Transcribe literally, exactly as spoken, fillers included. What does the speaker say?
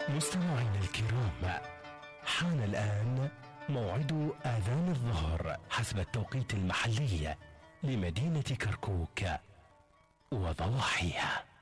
مستمعينا الكرام، حان الآن موعد آذان الظهر حسب التوقيت المحلي لمدينة كركوك وضواحيها.